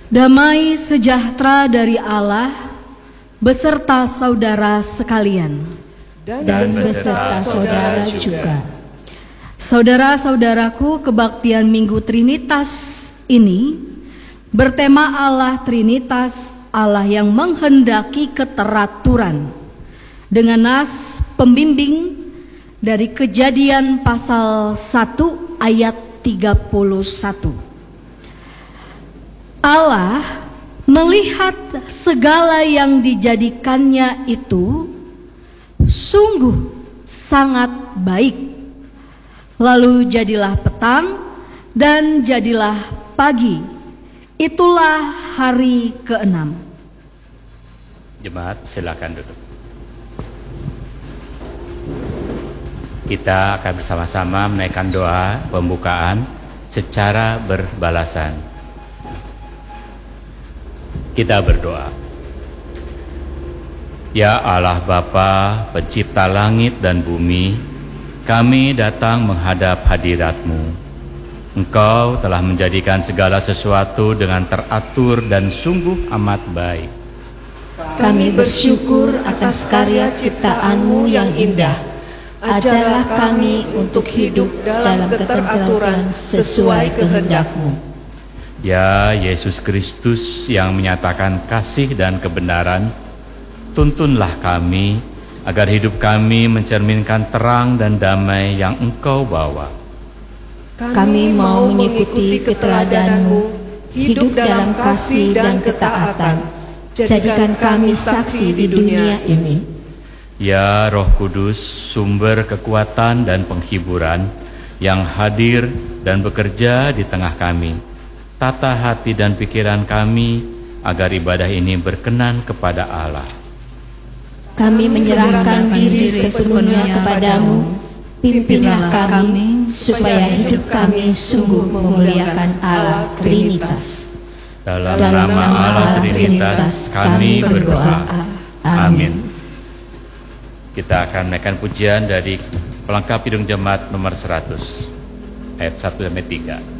Damai sejahtera dari Allah beserta saudara sekalian dan beserta saudara juga. Saudara-saudaraku, kebaktian Minggu Trinitas ini bertema Allah Trinitas, Allah yang menghendaki keteraturan, dengan nas pembimbing dari Kejadian pasal 1 ayat 31. Allah melihat segala yang dijadikannya itu sungguh sangat baik. Lalu jadilah petang dan jadilah pagi. Itulah hari ke-6. Jemaat, silakan duduk. Kita akan bersama-sama menaikkan doa pembukaan secara berbalasan. Kita berdoa. Ya Allah Bapa, pencipta langit dan bumi, kami datang menghadap hadirat-Mu. Engkau telah menjadikan segala sesuatu dengan teratur dan sungguh amat baik. Kami bersyukur atas karya ciptaan-Mu yang indah. Ajarlah kami untuk hidup dalam keteraturan sesuai kehendak-Mu. Ya Yesus Kristus yang menyatakan kasih dan kebenaran, tuntunlah kami agar hidup kami mencerminkan terang dan damai yang Engkau bawa. Kami mau mengikuti keteladanan-Mu, hidup dalam kasih dan ketaatan. Jadikan kami saksi di dunia ini. Ya Roh Kudus, sumber kekuatan dan penghiburan yang hadir dan bekerja di tengah kami, tata hati dan pikiran kami agar ibadah ini berkenan kepada Allah. Kami menyerahkan diri sepenuhnya kepadamu. Pimpinlah kami supaya hidup kami sungguh memuliakan Allah Trinitas. Dalam nama Allah Trinitas kami berdoa. Amin. Kita akan menaikkan pujian dari pelengkap Hidung Jemaat nomor 100 ayat 1-3.